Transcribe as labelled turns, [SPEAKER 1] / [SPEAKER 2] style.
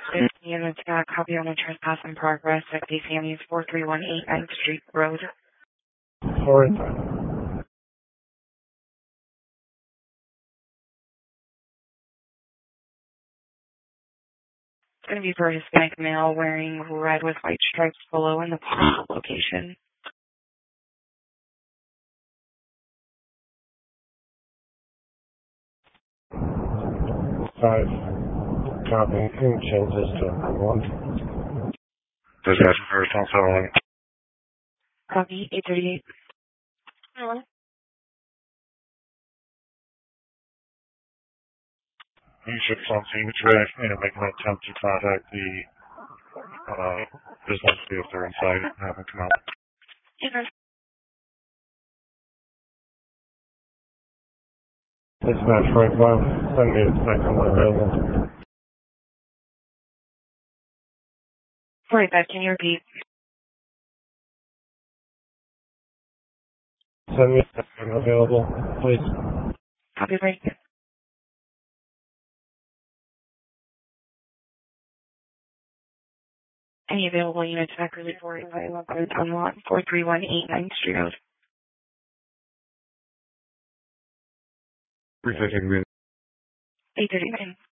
[SPEAKER 1] Units got a copy on the trespass in progress at DCMU's 43189 9th Street Road.
[SPEAKER 2] Alright.
[SPEAKER 1] It's going to be for a Hispanic male wearing red with white stripes below in the parcel location.
[SPEAKER 2] 5. Copy. Can change this to 1.
[SPEAKER 3] Dispatch first on 7.
[SPEAKER 1] Copy, 838. Hello?
[SPEAKER 3] You should on scene today and make an attempt to contact the business if they're inside and have them come out.
[SPEAKER 1] Okay.
[SPEAKER 2] Dispatch right well. Send me a second available.
[SPEAKER 1] Sorry, Beth, can you repeat?
[SPEAKER 2] Send me a second available, please.
[SPEAKER 1] Copy, break. Any available units accurately for on lot 43189 9th Street Road.
[SPEAKER 3] 315
[SPEAKER 1] 839.